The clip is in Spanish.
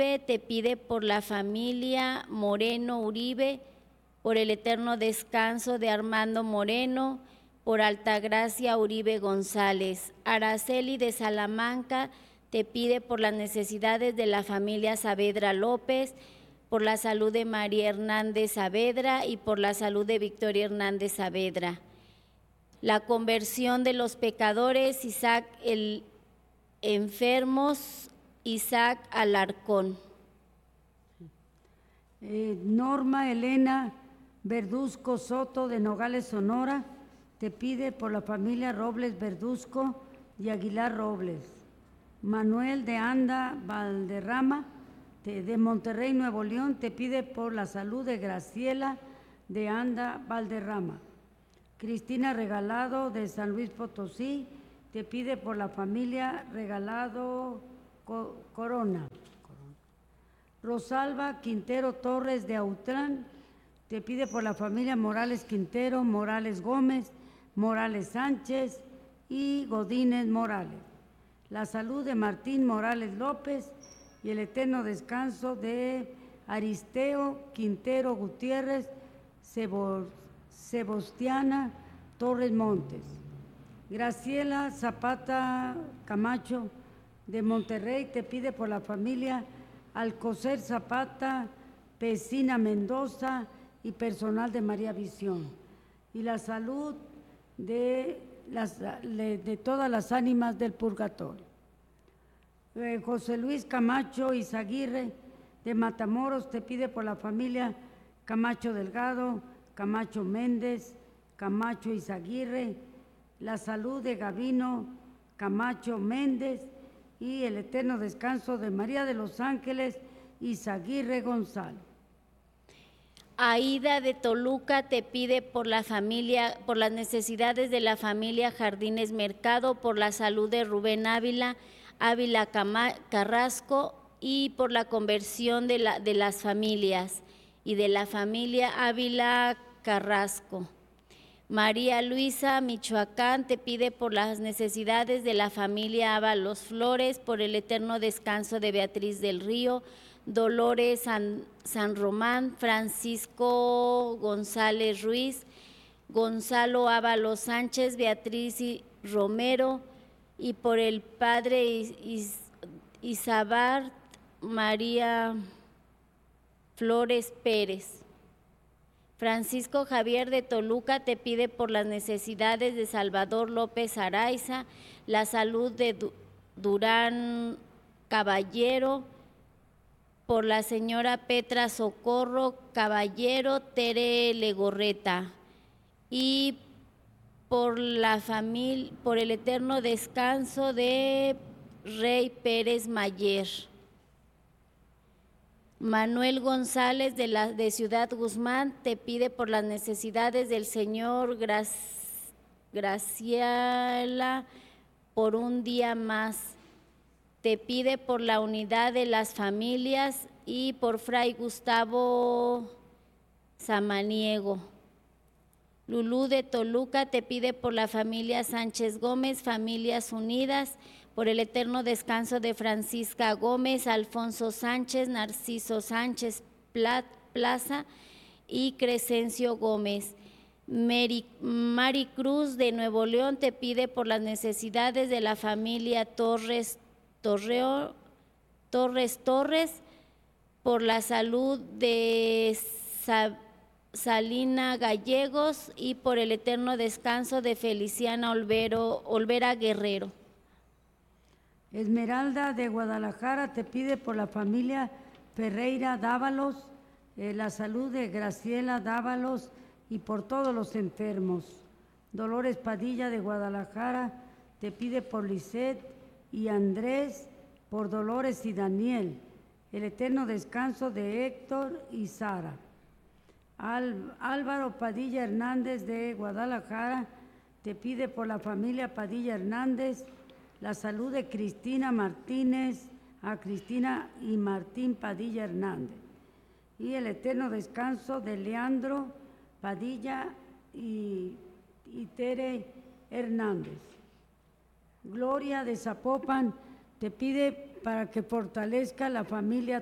te pide por la familia Moreno Uribe, por el eterno descanso de Armando Moreno, por Altagracia Uribe González. Araceli de Salamanca te pide por las necesidades de la familia Saavedra López, por la salud de María Hernández Saavedra y por la salud de Victoria Hernández Saavedra. La conversión de los pecadores, Isaac el enfermos, Isaac Alarcón. Norma Elena Verduzco Soto de Nogales, Sonora, te pide por la familia Robles Verduzco y Aguilar Robles. Manuel de Anda Valderrama de Monterrey, Nuevo León, te pide por la salud de Graciela de Anda Valderrama. Cristina Regalado de San Luis Potosí te pide por la familia Regalado Corona. Rosalba Quintero Torres de Autlán te pide por la familia Morales Quintero, Morales Gómez, Morales Sánchez y Godínez Morales. La salud de Martín Morales López y el eterno descanso de Aristeo Quintero Gutiérrez, Sebastiana Torres Montes. Graciela Zapata Camacho de Monterrey te pide por la familia Alcocer Zapata, Pesina Mendoza y personal de María Visión. Y la salud de todas las ánimas del purgatorio. José Luis Camacho Izaguirre de Matamoros te pide por la familia Camacho Delgado, Camacho Méndez, Camacho Izaguirre, la salud de Gavino Camacho Méndez y el eterno descanso de María de los Ángeles Izaguirre Gonzalo. Aida de Toluca te pide por la familia, por las necesidades de la familia Jardines Mercado, por la salud de Rubén Ávila Carrasco y por la conversión de las familias y de la familia Ávila Carrasco. María Luisa, Michoacán, te pide por las necesidades de la familia Ábalos Flores, por el eterno descanso de Beatriz del Río, Dolores San Román, Francisco González Ruiz, Gonzalo Ábalos Sánchez, Beatriz Romero, y por el padre Isabart María Flores Pérez. Francisco Javier de Toluca te pide por las necesidades de Salvador López Araiza, la salud de Durán Caballero, por la señora Petra Socorro Caballero, Tere Legorreta, y por la familia, por el eterno descanso de Rey Pérez Mayer. Manuel González de Ciudad Guzmán te pide por las necesidades del señor Graciela por un día más. Te pide por la unidad de las familias y por Fray Gustavo Samaniego. Lulú de Toluca te pide por la familia Sánchez Gómez, Familias Unidas, por el eterno descanso de Francisca Gómez, Alfonso Sánchez, Narciso Sánchez Plaza y Crescencio Gómez. Mari Cruz de Nuevo León te pide por las necesidades de la familia Torres, por la salud de Salina Gallegos y por el eterno descanso de Feliciana Olvera Guerrero. Esmeralda de Guadalajara te pide por la familia Ferreira Dávalos, la salud de Graciela Dávalos y por todos los enfermos. Dolores Padilla de Guadalajara te pide por Lisette y Andrés, por Dolores y Daniel, el eterno descanso de Héctor y Sara. Álvaro Padilla Hernández de Guadalajara te pide por la familia Padilla Hernández, la salud de Cristina Martínez, a Cristina y Martín Padilla Hernández, y el eterno descanso de Leandro Padilla y Tere Hernández. Gloria de Zapopan te pide para que fortalezca la familia